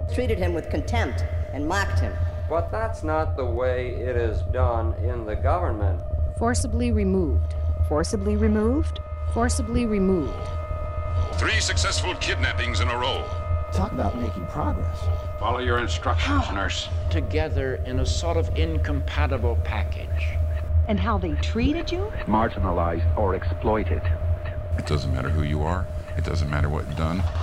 treated him with contempt, and mocked him. But that's not the way it is done in the government. Forcibly removed. Forcibly removed? Forcibly removed. 3 successful kidnappings in a row. Talk about making progress. Follow your instructions, nurse. Together in a sort of incompatible package. And how they treated you? Marginalized or exploited. It doesn't matter who you are. It doesn't matter what you've done.